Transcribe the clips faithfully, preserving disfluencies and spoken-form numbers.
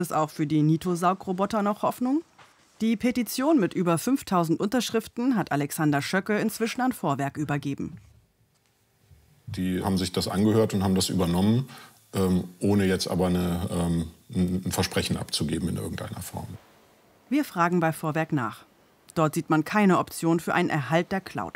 Ist auch für die Nito-Saugroboter noch Hoffnung? Die Petition mit über fünftausend Unterschriften hat Alexander Schöcke inzwischen an Vorwerk übergeben. Die haben sich das angehört und haben das übernommen, ähm, ohne jetzt aber eine, ähm, ein Versprechen abzugeben in irgendeiner Form. Wir fragen bei Vorwerk nach. Dort sieht man keine Option für einen Erhalt der Cloud.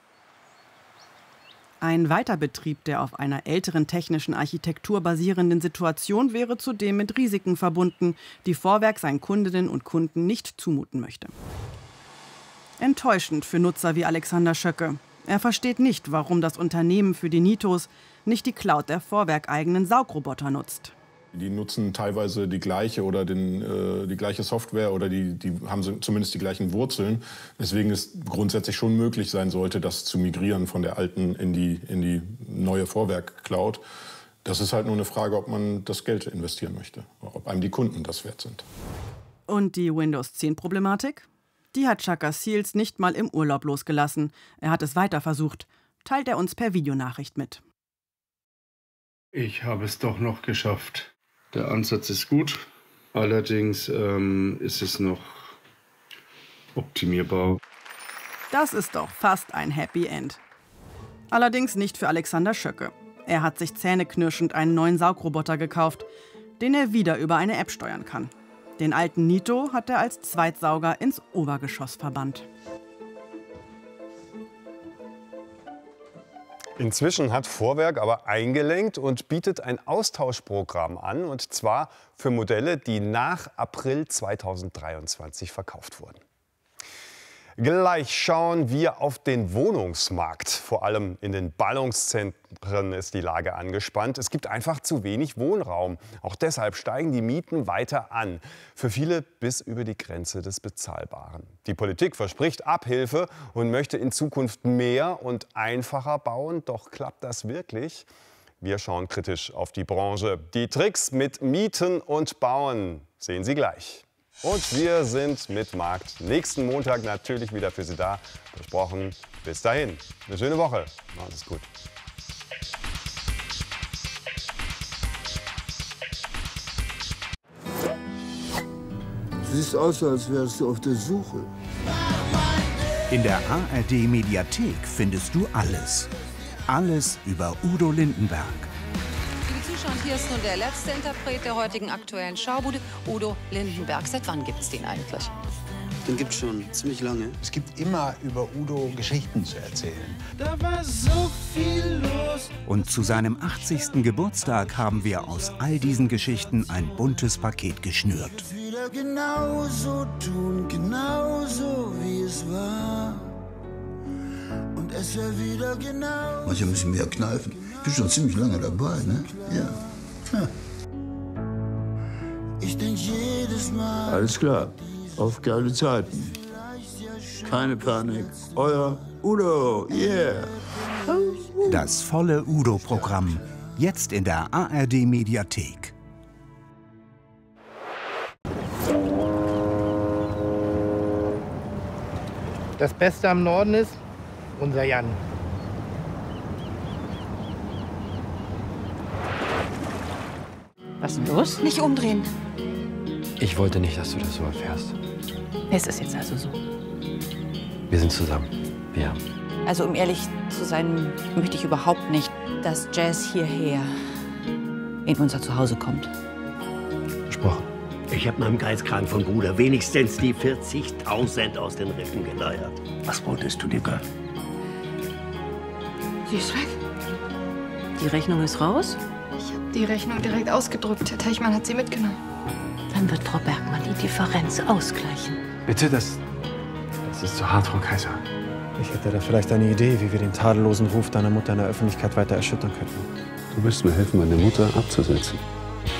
Ein Weiterbetrieb der auf einer älteren technischen Architektur basierenden Situation wäre zudem mit Risiken verbunden, die Vorwerk seinen Kundinnen und Kunden nicht zumuten möchte. Enttäuschend für Nutzer wie Alexander Schöcke. Er versteht nicht, warum das Unternehmen für die Nitos nicht die Cloud der Vorwerk-eigenen Saugroboter nutzt. Die nutzen teilweise die gleiche oder den, äh, die gleiche Software oder die, die haben zumindest die gleichen Wurzeln. Deswegen es grundsätzlich schon möglich sein sollte, das zu migrieren von der alten in die, in die neue Vorwerk-Cloud. Das ist halt nur eine Frage, ob man das Geld investieren möchte, ob einem die Kunden das wert sind. Und die Windows zehn Problematik? Die hat Chaka Seals nicht mal im Urlaub losgelassen. Er hat es weiter versucht, teilt er uns per Videonachricht mit. Ich habe es doch noch geschafft. Der Ansatz ist gut, allerdings ähm, ist es noch optimierbar. Das ist doch fast ein Happy End. Allerdings nicht für Alexander Schöcke. Er hat sich zähneknirschend einen neuen Saugroboter gekauft, den er wieder über eine App steuern kann. Den alten Nito hat er als Zweitsauger ins Obergeschoss verbannt. Inzwischen hat Vorwerk aber eingelenkt und bietet ein Austauschprogramm an, und zwar für Modelle, die nach April zweitausenddreiundzwanzig verkauft wurden. Gleich schauen wir auf den Wohnungsmarkt. Vor allem in den Ballungszentren ist die Lage angespannt. Es gibt einfach zu wenig Wohnraum. Auch deshalb steigen die Mieten weiter an. Für viele bis über die Grenze des Bezahlbaren. Die Politik verspricht Abhilfe und möchte in Zukunft mehr und einfacher bauen. Doch klappt das wirklich? Wir schauen kritisch auf die Branche. Die Tricks mit Mieten und Bauen sehen Sie gleich. Und wir sind mit Markt nächsten Montag natürlich wieder für Sie da. Versprochen. Bis dahin. Eine schöne Woche. Machen Sie es gut. Du siehst aus, als wärst du auf der Suche. In der A R D-Mediathek findest du alles. Alles über Udo Lindenberg. Und hier ist nun der letzte Interpret der heutigen Aktuellen Schaubude, Udo Lindenberg. Seit wann gibt es den eigentlich? Den gibt es schon ziemlich lange. Es gibt immer über Udo Geschichten zu erzählen. Da war so viel los. Und zu seinem achtzigsten Geburtstag haben wir aus all diesen Geschichten ein buntes Paket geschnürt. Wieder genauso tun, genauso wie es war. Und es wäre wieder genau. Manche müssen mehr kneifen. Ich bin schon ziemlich lange dabei, ne? Ja. ja. Ich denk jedes Mal. Alles klar. Auf geile Zeiten. Keine Panik. Euer Udo. Yeah. Das volle Udo-Programm. Jetzt in der A R D-Mediathek. Das Beste am Norden ist unser Jan. Was ist denn los? Nicht umdrehen. Ich wollte nicht, dass du das so erfährst. Ist es jetzt also so? Wir sind zusammen. Wir. Also um ehrlich zu sein, möchte ich überhaupt nicht, dass Jazz hierher in unser Zuhause kommt. Versprochen. Ich habe meinem Geizkragen von Bruder wenigstens die vierzigtausend aus den Rippen geleiert. Was wolltest du, Dicker? Sie ist weg. Die Rechnung ist raus? Ich habe die Rechnung direkt ausgedruckt. Herr Teichmann hat sie mitgenommen. Dann wird Frau Bergmann die Differenz ausgleichen. Bitte, das, das ist zu hart, Frau Kaiser. Ich hätte da vielleicht eine Idee, wie wir den tadellosen Ruf deiner Mutter in der Öffentlichkeit weiter erschüttern könnten. Du willst mir helfen, meine Mutter abzusetzen.